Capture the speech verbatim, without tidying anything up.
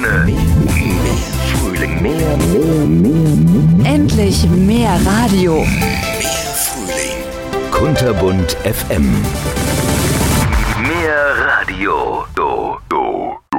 Sonne, mehr Frühling, mehr, mehr, mehr, mehr. Endlich mehr Radio. Mehr Frühling. Kunterbunt F M. Mehr Radio.